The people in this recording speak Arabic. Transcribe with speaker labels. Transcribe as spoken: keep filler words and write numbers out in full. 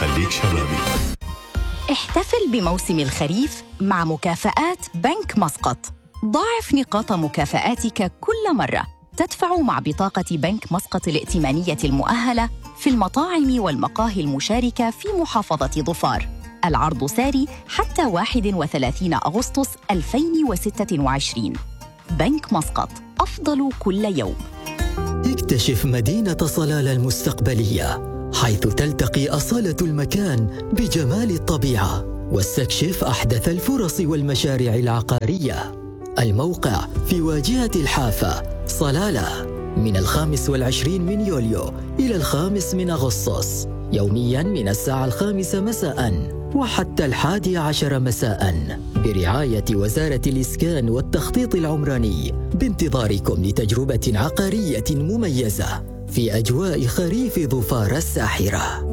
Speaker 1: خليك شبابي.
Speaker 2: احتفل بموسم الخريف مع مكافآت بنك مسقط. ضاعف نقاط مكافآتك كل مرة تدفع مع بطاقة بنك مسقط الائتمانية المؤهلة في المطاعم والمقاهي المشاركة في محافظة ظفار. العرض ساري حتى واحد وثلاثين أغسطس ألفين وستة وعشرين. بنك مسقط، أفضل كل يوم.
Speaker 3: اكتشف مدينة صلالة المستقبلية، حيث تلتقي أصالة المكان بجمال الطبيعة، واستكشف أحدث الفرص والمشاريع العقارية. الموقع في واجهة الحافة، صلالة، من الخامس والعشرين من يوليو إلى الخامس من أغسطس، يومياً من الساعة الخامسة مساءً وحتى الحادي عشر مساءً، برعاية وزارة الإسكان والتخطيط العمراني، بانتظاركم لتجربة عقارية مميزة في أجواء خريف ظفار الساحرة.